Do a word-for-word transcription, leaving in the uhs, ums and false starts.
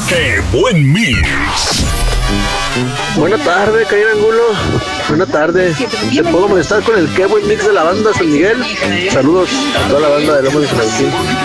¡Qué buen mix! Buena tarde, Caín Angulo. Buena tarde. ¿Te puedo molestar con el qué buen mix de la banda San Miguel? Saludos a toda la banda de Lomas de San Agustín.